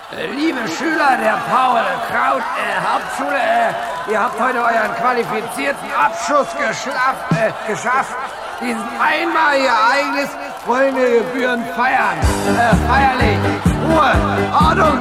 Liebe Schüler der Paul-Kraut-Hauptschule, ihr habt heute euren qualifizierten Abschluss geschafft. Dieses einmalige Ereignis wollen wir gebührend feiern. Feierlich. Ruhe, Ordnung.